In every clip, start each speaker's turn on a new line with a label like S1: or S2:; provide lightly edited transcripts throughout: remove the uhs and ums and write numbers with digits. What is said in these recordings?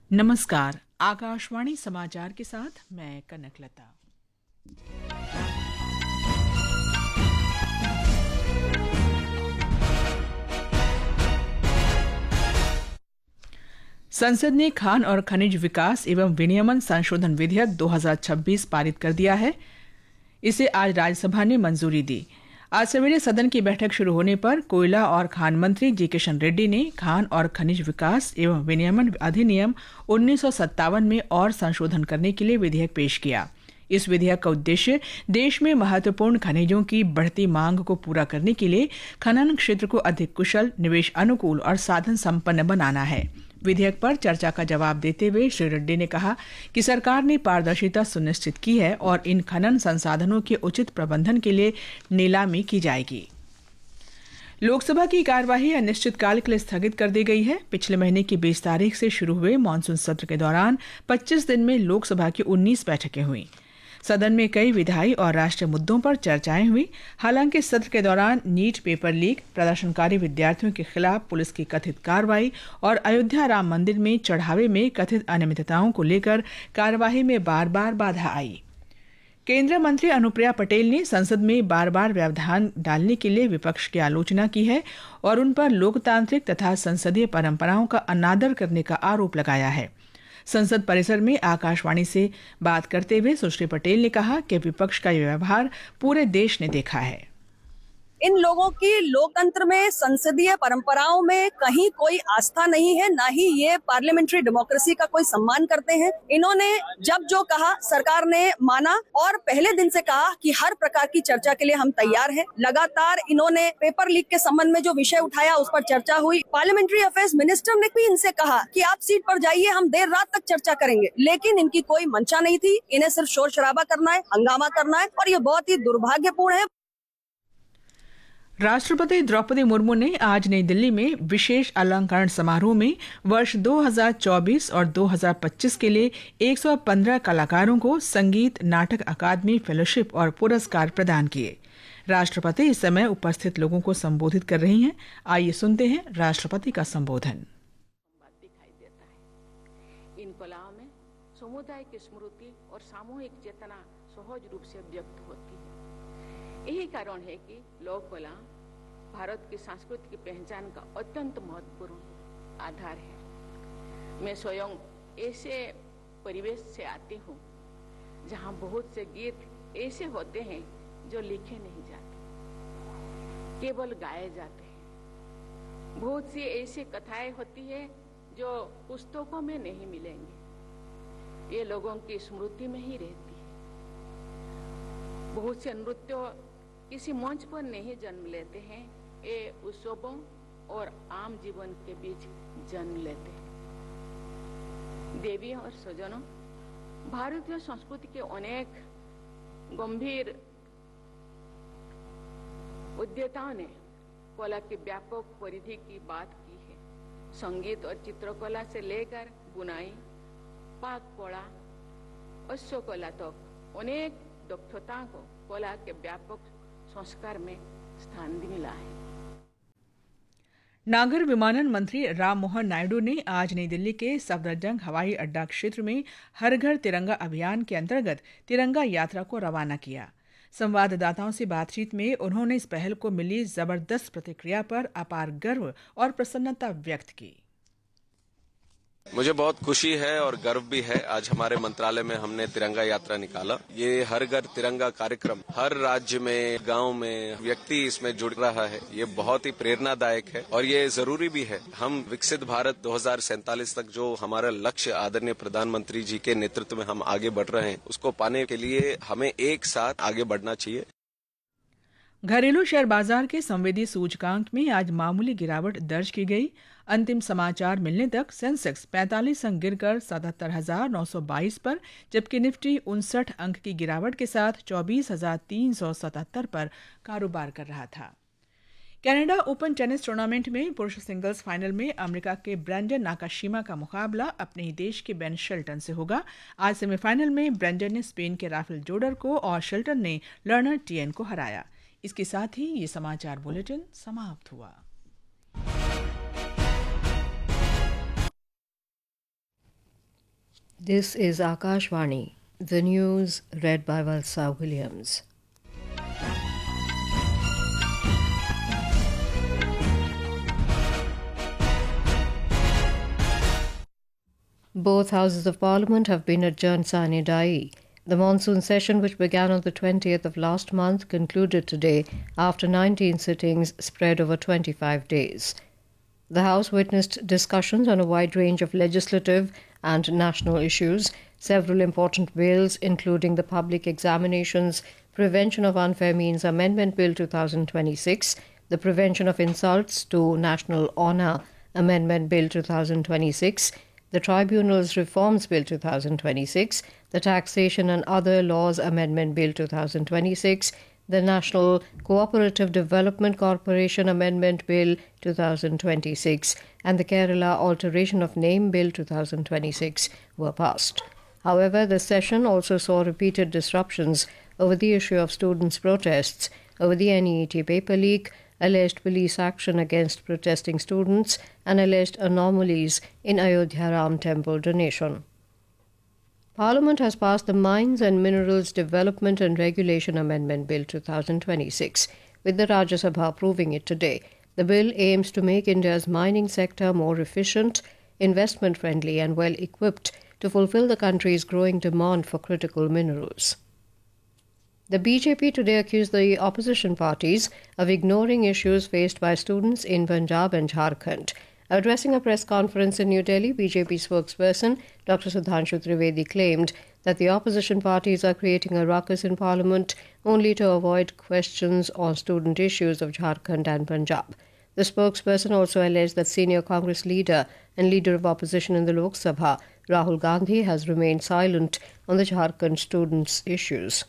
S1: नमस्कार। आकाशवाणी समाचार के साथ मैं कनकलता। संसद ने खान और खनिज विकास एवं विनियमन संशोधन विधेयक 2026 पारित कर दिया है। इसे आज राज्यसभा ने मंजूरी दी। आज सवेरे सदन की बैठक शुरू होने पर कोयला और खान मंत्री जी किशन रेड्डी ने खान और खनिज विकास एवं विनियमन अधिनियम 1957 में और संशोधन करने के लिए विधेयक पेश किया। इस विधेयक का उद्देश्य देश में महत्वपूर्ण खनिजों की बढ़ती मांग को पूरा करने के लिए खनन क्षेत्र को अधिक कुशल, निवेश अनुकूल और साधन संपन्न बनाना है। विधेयक पर चर्चा का जवाब देते हुए श्री रेड्डी ने कहा कि सरकार ने पारदर्शिता सुनिश्चित की है और इन खनन संसाधनों के उचित प्रबंधन के लिए नीलामी की जाएगी। लोकसभा की कार्यवाही अनिश्चितकाल के लिए स्थगित कर दी गई है। पिछले महीने की 20 तारीख से शुरू हुए मानसून सत्र के दौरान 25 दिन में लोकसभा की 19 बैठकें हुई। सदन में कई विधायी और राष्ट्रीय मुद्दों पर चर्चाएं हुई। हालांकि सत्र के दौरान नीट पेपर लीक, प्रदर्शनकारी विद्यार्थियों के खिलाफ पुलिस की कथित कार्रवाई और अयोध्या राम मंदिर में चढ़ावे में कथित अनियमितताओं को लेकर कार्यवाही में बार बार बाधा आई। केंद्रीय मंत्री अनुप्रिया पटेल ने संसद में बार बार व्यवधान डालने के लिए विपक्ष की आलोचना की है और उन पर लोकतांत्रिक तथा संसदीय परंपराओं का अनादर करने का आरोप लगाया है। संसद परिसर में आकाशवाणी से बात करते हुए सुश्री पटेल ने कहा कि विपक्ष का यह व्यवहार पूरे देश ने देखा है।
S2: इन लोगों की लोकतंत्र में, संसदीय परंपराओं में कहीं कोई आस्था नहीं है, ना ही ये पार्लियामेंट्री डेमोक्रेसी का कोई सम्मान करते हैं। इन्होंने जब जो कहा सरकार ने माना और पहले दिन से कहा कि हर प्रकार की चर्चा के लिए हम तैयार हैं। लगातार इन्होंने पेपर लीक के संबंध में जो विषय उठाया उस पर चर्चा हुई। पार्लियामेंट्री अफेयर्स मिनिस्टर ने भी इनसे कहा कि आप सीट पर जाइए, हम देर रात तक चर्चा करेंगे, लेकिन इनकी कोई मंशा नहीं थी। इन्हें सिर्फ शोर शराबा करना है, हंगामा करना है और ये बहुत ही दुर्भाग्यपूर्ण है।
S1: राष्ट्रपति द्रौपदी मुर्मू ने आज नई दिल्ली में विशेष अलंकरण समारोह में वर्ष 2024 और 2025 के लिए 115 कलाकारों को संगीत नाटक अकादमी फेलोशिप और पुरस्कार प्रदान किए। राष्ट्रपति इस समय उपस्थित लोगों को संबोधित कर रही हैं। आइए सुनते हैं राष्ट्रपति का संबोधन।
S3: दिखाई देता है। इन कलाओं में समुदाय की स्मृति और सामूहिक चेतना सहज रूप से व्यक्त होती है। यही कारण है कि लोक कला भारत की सांस्कृतिक पहचान का अत्यंत महत्वपूर्ण आधार है। मैं स्वयं ऐसे परिवेश से आती हूँ जहाँ बहुत से गीत ऐसे होते हैं जो लिखे नहीं जाते, केवल गाए जाते हैं। बहुत सी ऐसी कथाएं होती है जो पुस्तकों में नहीं मिलेंगे, ये लोगों की स्मृति में ही रहती है। बहुत से नृत्य किसी मंच पर नहीं जन्म लेते हैं, ये उत्सवों और आम जीवन के बीच जन्म लेते हैं। देवी और स्वजनों, भारतीय संस्कृति के अनेक गंभीर उद्यताओं ने कला की व्यापक परिधि की बात की है। संगीत और चित्रकला से लेकर बुनाई, पाक कला, अश्वकला तक अनेक दक्षताओं को कला के व्यापक संस्कार में स्थान मिला है।
S1: नागर विमानन मंत्री राम मोहन नायडू ने आज नई दिल्ली के सफदरजंग हवाई अड्डा क्षेत्र में हर घर तिरंगा अभियान के अंतर्गत तिरंगा यात्रा को रवाना किया। संवाददाताओं से बातचीत में उन्होंने इस पहल को मिली जबरदस्त प्रतिक्रिया पर अपार गर्व और प्रसन्नता व्यक्त की।
S4: मुझे बहुत खुशी है और गर्व भी है। आज हमारे मंत्रालय में हमने तिरंगा यात्रा निकाला। ये हर घर तिरंगा कार्यक्रम हर राज्य में, गांव में व्यक्ति इसमें जुड़ रहा है। ये बहुत ही प्रेरणादायक है और ये जरूरी भी है। हम विकसित भारत 2047 तक जो हमारा लक्ष्य आदरणीय प्रधानमंत्री जी के नेतृत्व में हम आगे बढ़ रहे हैं, उसको पाने के लिए हमें एक साथ आगे बढ़ना चाहिए।
S1: घरेलू शेयर बाजार के संवेदी सूचकांक में आज मामूली गिरावट दर्ज की गई। अंतिम समाचार मिलने तक सेंसेक्स 45 अंक गिरकर 77,922 पर, जबकि निफ्टी 59 अंक की गिरावट के साथ 24,377 पर कारोबार कर रहा था। कनाडा ओपन टेनिस टूर्नामेंट में पुरुष सिंगल्स फाइनल में अमेरिका के ब्रेंडन नाकाशिमा का मुकाबला अपने ही देश के बेन शेल्टन से होगा। आज सेमीफाइनल में ब्रेंडन ने स्पेन के राफेल जोडर को और शेल्टन ने लर्नर टिएन को हराया। इसके साथ ही ये समाचार बुलेटिन समाप्त हुआ।
S5: This is Akashvani, the news read by Valsa Williams. Both houses of Parliament have been adjourned sine die. The monsoon session, which began on the 20th of last month, concluded today after 19 sittings spread over 25 days. The House witnessed discussions on a wide range of legislative and national issues, several important bills, including the Public Examinations Prevention of Unfair Means Amendment Bill 2026, the Prevention of Insults to National Honour Amendment Bill 2026, the Tribunals Reforms Bill 2026, the Taxation and Other Laws Amendment Bill 2026, the National Cooperative Development Corporation Amendment Bill 2026, and the Kerala Alteration of Name Bill 2026 were passed. However, the session also saw repeated disruptions over the issue of students' protests over the NEET paper leak, alleged police action against protesting students, and alleged anomalies in Ayodhya Ram Temple donation. Parliament has passed the Mines and Minerals Development and Regulation Amendment Bill 2026, with the Rajya Sabha approving it today. The bill aims to make India's mining sector more efficient, investment-friendly and well-equipped to fulfill the country's growing demand for critical minerals. The BJP today accused the opposition parties of ignoring issues faced by students in Punjab and Jharkhand. Addressing a press conference in New Delhi, BJP spokesperson Dr. Sudhanshu Trivedi claimed that the opposition parties are creating a ruckus in Parliament only to avoid questions on student issues of Jharkhand and Punjab. The spokesperson also alleged that senior Congress leader and leader of opposition in the Lok Sabha, Rahul Gandhi, has remained silent on the Jharkhand students' issues.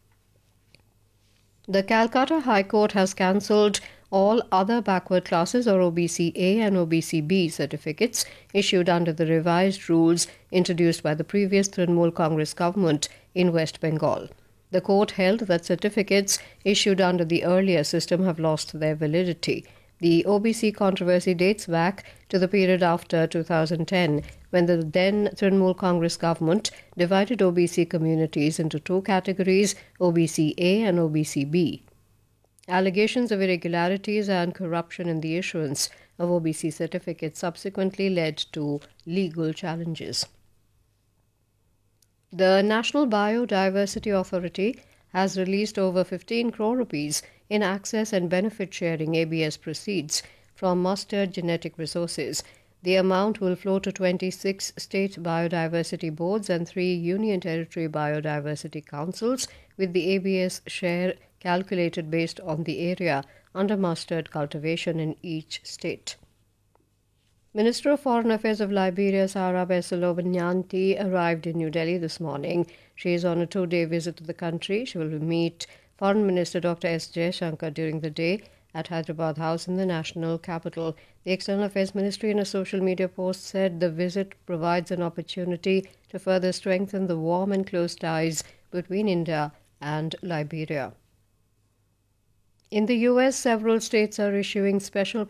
S5: The Calcutta High Court has cancelled all other backward classes or OBC-A and OBC-B certificates issued under the revised rules introduced by the previous Trinamool Congress government in West Bengal. The court held that certificates issued under the earlier system have lost their validity. The OBC controversy dates back to the period after 2010, when the then Trinamool Congress government divided OBC communities into two categories, OBC-A and OBC-B. Allegations of irregularities and corruption in the issuance of OBC certificates subsequently led to legal challenges. The National Biodiversity Authority has released over 15 crore rupees in access and benefit sharing ABS proceeds from mustard genetic resources. The amount will flow to 26 state biodiversity boards and 3 union territory biodiversity councils, with the ABS share calculated based on the area under mustard cultivation in each state. Minister of Foreign Affairs of Liberia, Sarah Besalo-Banyanti, arrived in New Delhi this morning. She is on a 2-day visit to the country. She will meet Foreign Minister Dr. S. Jaishankar during the day at Hyderabad House in the national capital. The External Affairs Ministry in a social media post said the visit provides an opportunity to further strengthen the warm and close ties between India and Liberia. In the U.S., several states are issuing special